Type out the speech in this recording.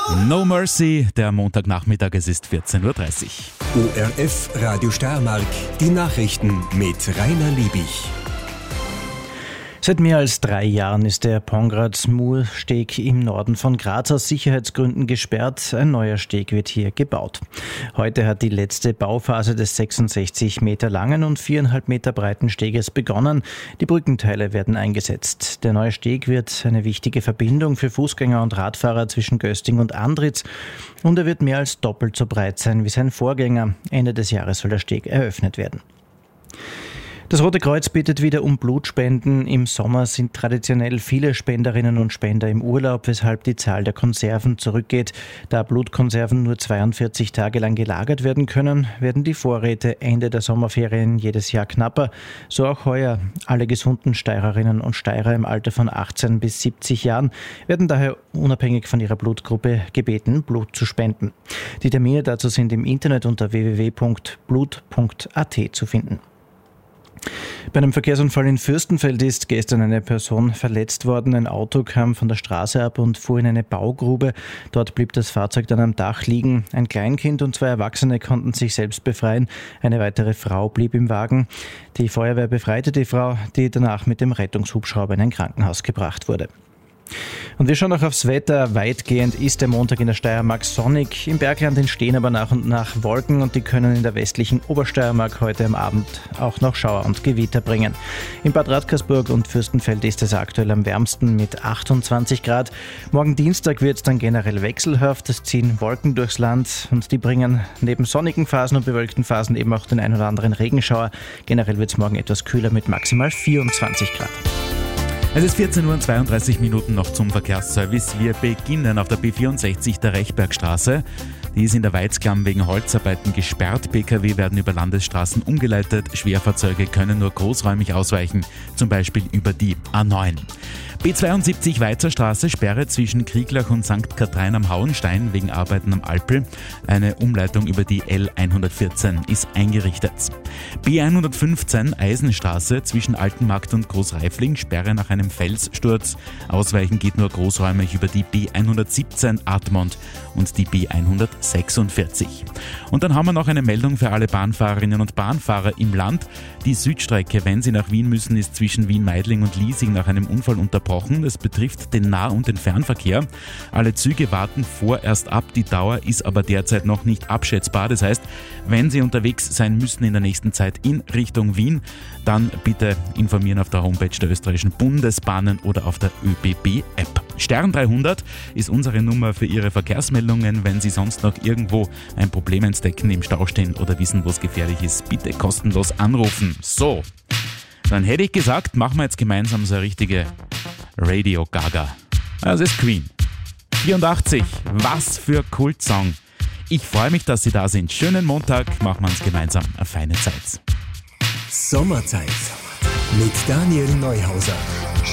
No Mercy, der Montagnachmittag, es ist 14.30 Uhr. ORF Radio Steiermark, die Nachrichten mit Rainer Liebig. Seit mehr als 3 Jahren ist der Pongratz-Mur-Steg im Norden von Graz aus Sicherheitsgründen gesperrt. Ein neuer Steg wird hier gebaut. Heute hat die letzte Bauphase des 66 Meter langen und 4,5 Meter breiten Steges begonnen. Die Brückenteile werden eingesetzt. Der neue Steg wird eine wichtige Verbindung für Fußgänger und Radfahrer zwischen Gösting und Andritz. Und er wird mehr als doppelt so breit sein wie sein Vorgänger. Ende des Jahres soll der Steg eröffnet werden. Das Rote Kreuz bittet wieder um Blutspenden. Im Sommer sind traditionell viele Spenderinnen und Spender im Urlaub, weshalb die Zahl der Konserven zurückgeht. Da Blutkonserven nur 42 Tage lang gelagert werden können, werden die Vorräte Ende der Sommerferien jedes Jahr knapper. So auch heuer. Alle gesunden Steirerinnen und Steirer im Alter von 18 bis 70 Jahren werden daher unabhängig von ihrer Blutgruppe gebeten, Blut zu spenden. Die Termine dazu sind im Internet unter www.blut.at zu finden. Bei einem Verkehrsunfall in Fürstenfeld ist gestern eine Person verletzt worden. Ein Auto kam von der Straße ab und fuhr in eine Baugrube. Dort blieb das Fahrzeug dann am Dach liegen. Ein Kleinkind und 2 Erwachsene konnten sich selbst befreien. Eine weitere Frau blieb im Wagen. Die Feuerwehr befreite die Frau, die danach mit dem Rettungshubschrauber in ein Krankenhaus gebracht wurde. Und wir schauen noch aufs Wetter. Weitgehend ist der Montag in der Steiermark sonnig. Im Bergland entstehen aber nach und nach Wolken und die können in der westlichen Obersteiermark heute am Abend auch noch Schauer und Gewitter bringen. In Bad Radkersburg und Fürstenfeld ist es aktuell am wärmsten mit 28 Grad. Morgen Dienstag wird es dann generell wechselhaft. Es ziehen Wolken durchs Land und die bringen neben sonnigen Phasen und bewölkten Phasen eben auch den ein oder anderen Regenschauer. Generell wird es morgen etwas kühler mit maximal 24 Grad. Es ist 14.32 Uhr noch zum Verkehrsservice. Wir beginnen auf der B64 der Rechbergstraße. Die ist in der Weizklamm wegen Holzarbeiten gesperrt. Pkw werden über Landesstraßen umgeleitet. Schwerfahrzeuge können nur großräumig ausweichen, zum Beispiel über die A9. B72 Weizerstraße, Sperre zwischen Krieglach und St. Kathrein am Hauenstein wegen Arbeiten am Alpl. Eine Umleitung über die L114 ist eingerichtet. B115 Eisenstraße zwischen Altenmarkt und Großreifling, Sperre nach einem Felssturz. Ausweichen geht nur großräumig über die B117 Admont und die B146. Und dann haben wir noch eine Meldung für alle Bahnfahrerinnen und Bahnfahrer im Land. Die Südstrecke, wenn sie nach Wien müssen, ist zwischen Wien-Meidling und Liesing nach einem Unfall unterbrochen. Das betrifft den Nah- und den Fernverkehr. Alle Züge warten vorerst ab. Die Dauer ist aber derzeit noch nicht abschätzbar. Das heißt, wenn Sie unterwegs sein müssen in der nächsten Zeit in Richtung Wien, dann bitte informieren auf der Homepage der österreichischen Bundesbahnen oder auf der ÖBB-App. Stern 300 ist unsere Nummer für Ihre Verkehrsmeldungen. Wenn Sie sonst noch irgendwo ein Problem entdecken, im Stau stehen oder wissen, wo es gefährlich ist, bitte kostenlos anrufen. So, dann hätte ich gesagt, machen wir jetzt gemeinsam so eine richtige Radio Gaga. Das ist Queen. 84, was für Kultsong. Ich freue mich, dass Sie da sind. Schönen Montag, machen wir uns gemeinsam eine feine Zeit. Sommerzeit mit Daniel Neuhauser.